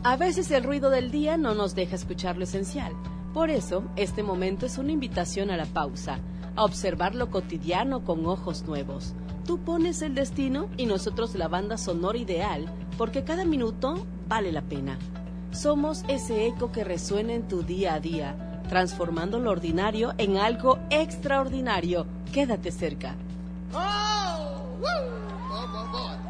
A veces el ruido del día no nos deja escuchar lo esencial. Por eso, este momento es una invitación a la pausa, a observar lo cotidiano con ojos nuevos. Tú pones el destino y nosotros la banda sonora ideal, porque cada minuto vale la pena. Somos ese eco que resuena en tu día a día, transformando lo ordinario en algo extraordinario. Quédate cerca. Oh, woo! Oh, boy, boy.